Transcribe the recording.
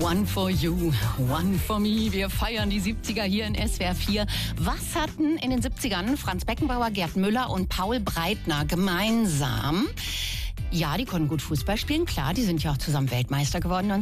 One for you, one for me. Wir feiern die 70er hier in SWR 4. Was hatten in den 70ern Franz Beckenbauer, Gerd Müller und Paul Breitner gemeinsam? Ja, die konnten gut Fußball spielen, klar, die sind ja auch zusammen Weltmeister geworden